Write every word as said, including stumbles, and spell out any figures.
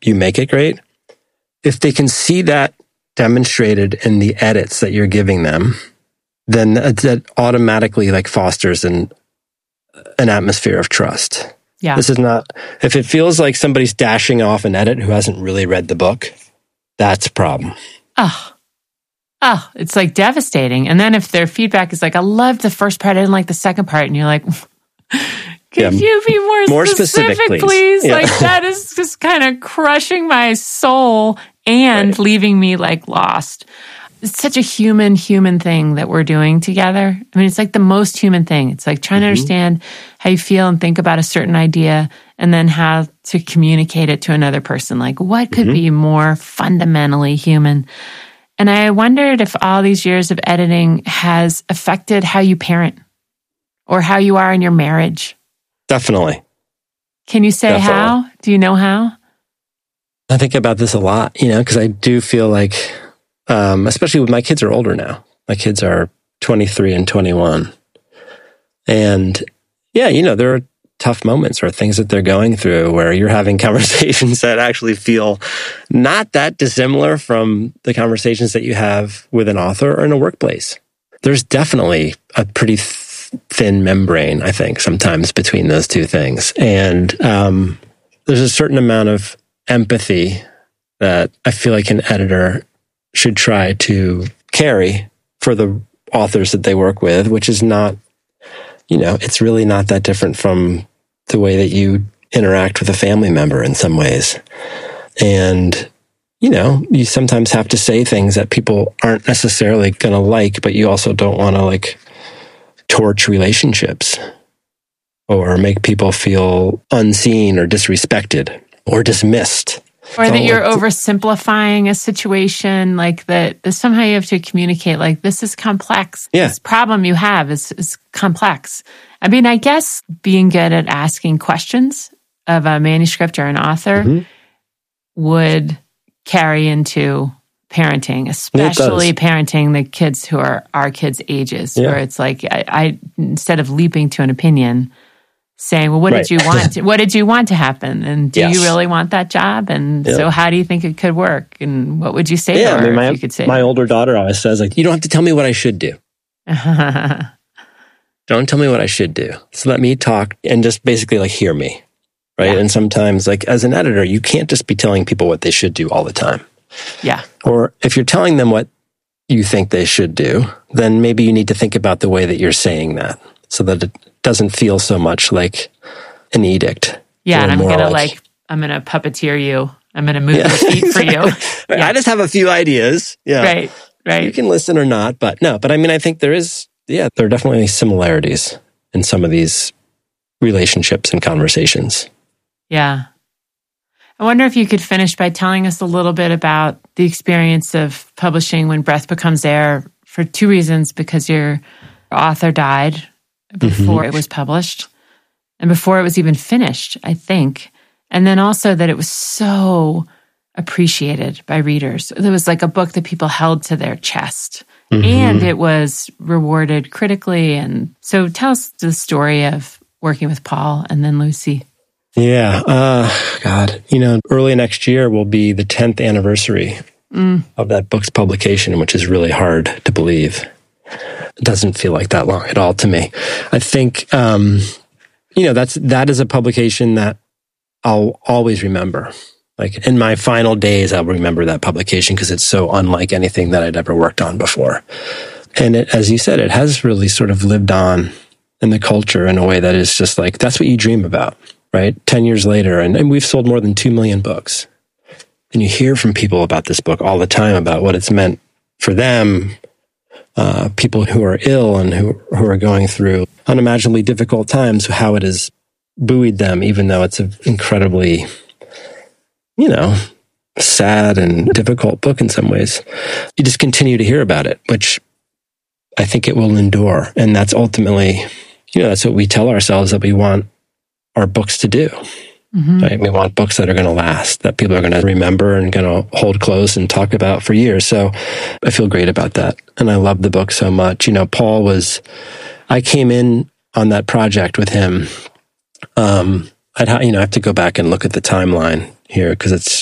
you make it great. If they can see that demonstrated in the edits that you're giving them, then that automatically like fosters an an atmosphere of trust. Yeah. This is not, if it feels like somebody's dashing off an edit who hasn't really read the book, that's a problem. Oh, oh, it's like devastating. And then if their feedback is like, I loved the first part, I didn't like the second part, and you're like, could yeah, you be more, more specific, specific, please? please? Yeah. Like, that is just kind of crushing my soul and right. leaving me like lost. It's such a human, human thing that we're doing together. I mean, it's like the most human thing. It's like trying mm-hmm. to understand how you feel and think about a certain idea and then how to communicate it to another person. Like, what could mm-hmm. be more fundamentally human? And I wondered if all these years of editing has affected how you parent or how you are in your marriage. Definitely. Can you say Definitely. How? Do you know how? I think about this a lot, you know, because I do feel like, um, especially with my kids are older now. My kids are twenty-three and twenty-one. And yeah, you know, there are tough moments or things that they're going through where you're having conversations that actually feel not that dissimilar from the conversations that you have with an author or in a workplace. There's definitely a pretty th- thin membrane, I think, sometimes between those two things. And um, there's a certain amount of empathy that I feel like an editor should try to carry for the authors that they work with, which is not, you know, it's really not that different from the way that you interact with a family member in some ways. And, you know, you sometimes have to say things that people aren't necessarily going to like, but you also don't want to like torch relationships or make people feel unseen or disrespected or dismissed. Or that you're oversimplifying a situation, like that, that somehow you have to communicate, like, this is complex. Yeah. This problem you have is, is complex. I mean, I guess being good at asking questions of a manuscript or an author mm-hmm. would carry into parenting, especially parenting the kids who are our kids' ages, yeah. where it's like, I, I instead of leaping to an opinion, saying, well, what right. did you want? To, what did you want to happen? And do yes. you really want that job? And yeah. so how do you think it could work? And what would you say yeah, to her I mean, my, if you could say My that? older daughter always says, like, you don't have to tell me what I should do. Don't tell me what I should do. So let me talk and just basically like hear me, right? Yeah. And sometimes like as an editor, you can't just be telling people what they should do all the time. Yeah. Or if you're telling them what you think they should do, then maybe you need to think about the way that you're saying that so that it doesn't feel so much like an edict. Yeah, and I'm going to like, like, I'm going to puppeteer you. I'm going to move yeah. the feet for you. yeah. I just have a few ideas. Yeah. Right, right. You can listen or not, but no, but I mean, I think there is, yeah, there are definitely similarities in some of these relationships and conversations. Yeah. I wonder if you could finish by telling us a little bit about the experience of publishing When Breath Becomes Air for two reasons, because your author died before mm-hmm. it was published and before it was even finished, I think. And then also that it was so appreciated by readers. It was like a book that people held to their chest mm-hmm. and it was rewarded critically. And so tell us the story of working with Paul and then Lucy. Yeah. Uh, God, you know, early next year will be the tenth anniversary mm. of that book's publication, which is really hard to believe. It doesn't feel like that long at all to me. I think, um, you know, that's, that is a publication that I'll always remember. Like in my final days, I'll remember that publication because it's so unlike anything that I'd ever worked on before. And it, as you said, it has really sort of lived on in the culture in a way that is just like, that's what you dream about, right? Ten years later, and, and we've sold more than two million books. And you hear from people about this book all the time about what it's meant for them, Uh, people who are ill and who, who are going through unimaginably difficult times, how it has buoyed them, even though it's an incredibly, you know, sad and difficult book in some ways. You just continue to hear about it, which I think it will endure. And that's ultimately, you know, that's what we tell ourselves that we want our books to do. Mm-hmm. Right? We want books that are going to last, that people are going to remember and going to hold close and talk about for years. So I feel great about that. And I love the book so much. You know, Paul was, I came in on that project with him. Um, I'd, ha- you know, I have to go back and look at the timeline here because it's